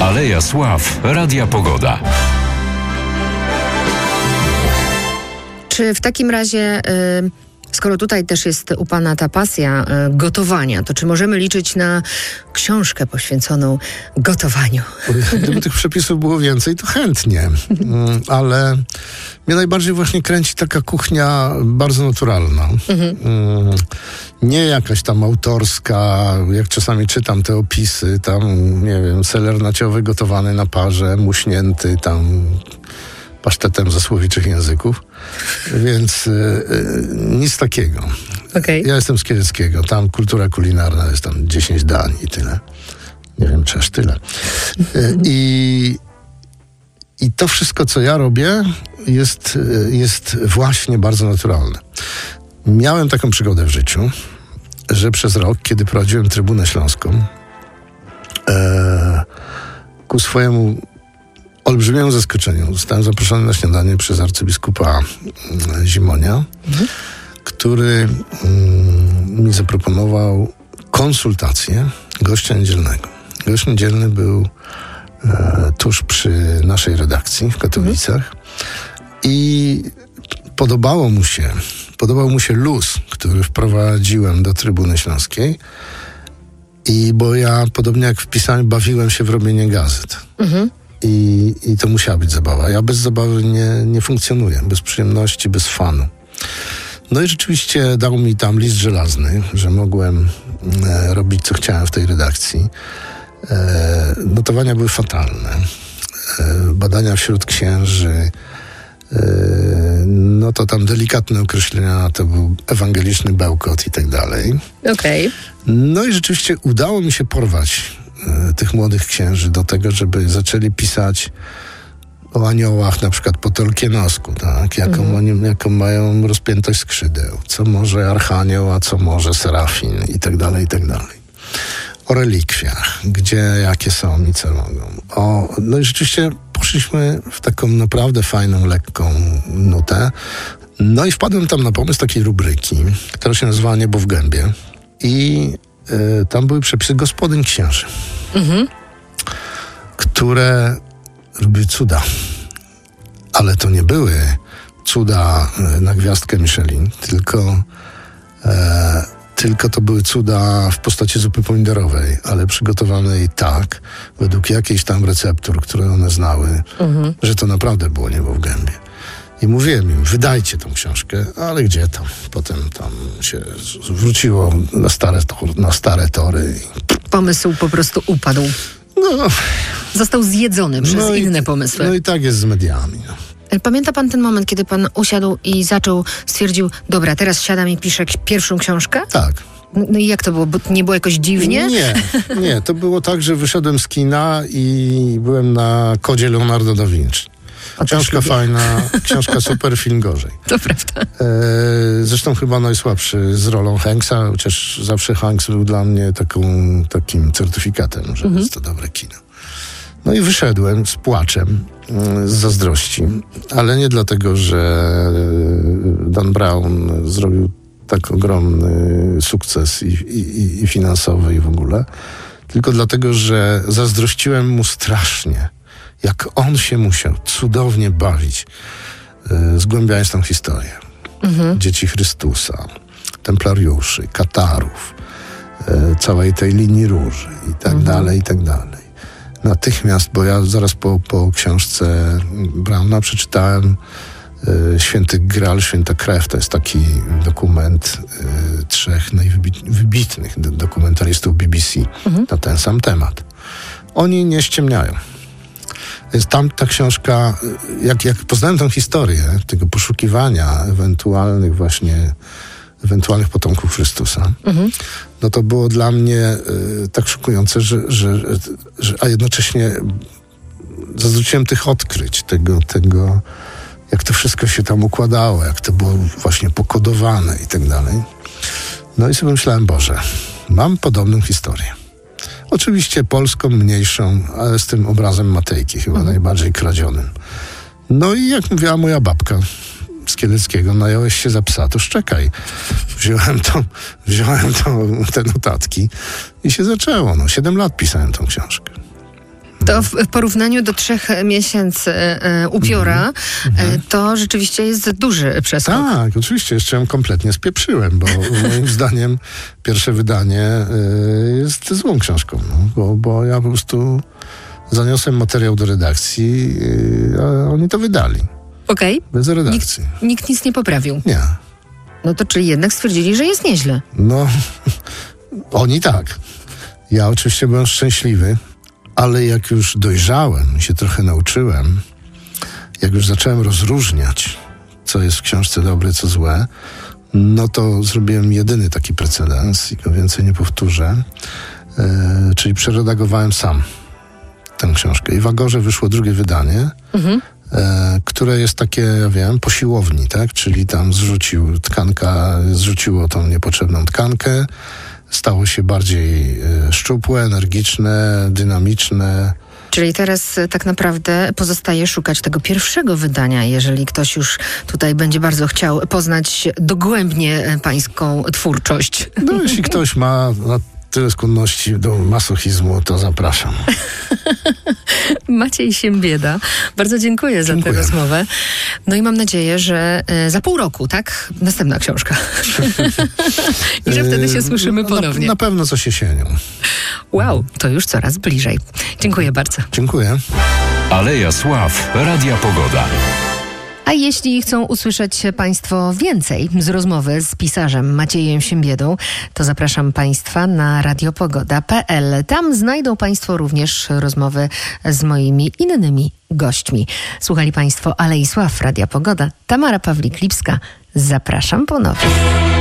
Aleja Sław Radia Pogoda. Czy w takim razie, skoro tutaj też jest u pana ta pasja gotowania, to czy możemy liczyć na książkę poświęconą gotowaniu? Gdyby tych przepisów było więcej, to chętnie. Ale mnie najbardziej właśnie kręci taka kuchnia bardzo naturalna. Nie jakaś tam autorska, jak czasami czytam te opisy, tam, nie wiem, seler naciowy gotowany na parze, muśnięty tam pasztetem ze słowiczych języków. Więc nic takiego. Okay. Ja jestem z Kieleckiego. Tam kultura kulinarna jest tam 10 dań i tyle. Nie wiem, czy aż tyle. I to wszystko, co ja robię, jest właśnie bardzo naturalne. Miałem taką przygodę w życiu, że przez rok, kiedy prowadziłem Trybunę Śląską, ku swojemu olbrzymiemu zaskoczeniu zostałem zaproszony na śniadanie przez arcybiskupa Zimonia, który mi zaproponował konsultację gościa niedzielnego. Gość niedzielny był tuż przy naszej redakcji w Katowicach i podobał mu się luz, który wprowadziłem do Trybuny Śląskiej, bo ja, podobnie jak w pisaniu, bawiłem się w robienie gazet. I to musiała być zabawa. Ja bez zabawy nie funkcjonuję, bez przyjemności, bez fanu. No i rzeczywiście dał mi tam list żelazny, że mogłem robić, co chciałem w tej redakcji. Notowania były fatalne. Badania wśród księży, no to tam delikatne określenia, to był ewangeliczny bełkot i tak dalej. Okej. No i rzeczywiście udało mi się porwać tych młodych księży do tego, żeby zaczęli pisać o aniołach, na przykład po Tolkienosku, tak? Jaką mają rozpiętość skrzydeł, co może archanioł, a co może serafin i tak dalej, i tak dalej. O relikwiach, jakie są i co mogą. No i rzeczywiście poszliśmy w taką naprawdę fajną, lekką nutę. No i wpadłem tam na pomysł takiej rubryki, która się nazywała Niebo w gębie. I tam były przepisy gospodyń księży, które robiły cuda. Ale to nie były cuda na gwiazdkę Michelin, tylko to były cuda w postaci zupy pomidorowej, ale przygotowanej tak, według jakiejś tam receptur, które one znały, że to naprawdę było niebo w gębie. I mówiłem im, wydajcie tą książkę, ale gdzie tam? Potem tam się wróciło na stare tory. Pomysł po prostu upadł. No, został zjedzony przez inne pomysły. No i tak jest z mediami. No. Pamięta pan ten moment, kiedy pan usiadł i stwierdził, dobra, teraz siadam i piszę pierwszą książkę? Tak. No i jak to było? Nie było jakoś dziwnie? Nie. To było tak, że wyszedłem z kina i byłem na kodzie Leonardo da Vinci. Książka fajna, książka super, film gorzej. To prawda. Zresztą chyba najsłabszy z rolą Hanksa, chociaż zawsze Hanks był dla mnie takim certyfikatem, że jest to dobre kino. No i wyszedłem z płaczem, z zazdrości, ale nie dlatego, że Dan Brown zrobił tak ogromny sukces i finansowy i w ogóle, tylko dlatego, że zazdrościłem mu strasznie, jak on się musiał cudownie bawić, zgłębiając tą historię. Dzieci Chrystusa, templariuszy, katarów, całej tej linii róży i tak dalej, i tak dalej. Natychmiast, bo ja zaraz po książce Brauna przeczytałem Święty Graal, Święta Krew. To jest taki dokument 3 najwybitnych dokumentalistów BBC na ten sam temat. Oni nie ściemniają. Więc tam ta książka, jak poznałem tę historię tego poszukiwania ewentualnych potomków Chrystusa, no to było dla mnie tak szokujące, a jednocześnie zazdrościłem tych odkryć, tego, jak to wszystko się tam układało, jak to było właśnie pokodowane i tak dalej. No i sobie myślałem, Boże, mam podobną historię. Oczywiście polską, mniejszą, ale z tym obrazem Matejki, chyba najbardziej kradzionym. No i jak mówiła moja babka z Kieleckiego, nająłeś się za psa, to szczekaj. Wziąłem te notatki i się zaczęło. 7 lat pisałem tą książkę. To w porównaniu do 3 miesięcy upiora, to rzeczywiście jest duży przeskok. Tak, oczywiście. Jeszcze ją kompletnie spieprzyłem, bo moim zdaniem pierwsze wydanie jest złą książką. No, bo ja po prostu zaniosłem materiał do redakcji, a oni to wydali. Okej. Bez redakcji. Nikt nic nie poprawił. Nie. No to czyli jednak stwierdzili, że jest nieźle. No, oni tak. Ja oczywiście byłem szczęśliwy, ale jak już dojrzałem i się trochę nauczyłem, jak już zacząłem rozróżniać, co jest w książce dobre, co złe, no to zrobiłem jedyny taki precedens i go więcej nie powtórzę, czyli przeredagowałem sam tę książkę. I w Agorze wyszło drugie wydanie, które jest takie, ja wiem, po siłowni, tak? Czyli tam zrzuciło tą niepotrzebną tkankę, stało się bardziej szczupłe, energiczne, dynamiczne. Czyli teraz tak naprawdę pozostaje szukać tego pierwszego wydania, jeżeli ktoś już tutaj będzie bardzo chciał poznać dogłębnie pańską twórczość. No, jeśli ktoś ma tyle skłonności do masochizmu, to zapraszam. Maciej Siembieda. Bardzo dziękuję za tę rozmowę. No i mam nadzieję, że za pół roku, tak? Następna książka. I że wtedy się słyszymy ponownie. Na pewno coś jesienią. Wow, to już coraz bliżej. Dziękuję bardzo. Dziękuję. Aleja Sław, Radia Pogoda. A jeśli chcą usłyszeć Państwo więcej z rozmowy z pisarzem Maciejem Siembiedą, to zapraszam Państwa na radiopogoda.pl. Tam znajdą Państwo również rozmowy z moimi innymi gośćmi. Słuchali Państwo Alei Sław, Radia Pogoda. Tamara Pawlik-Lipska. Zapraszam ponownie.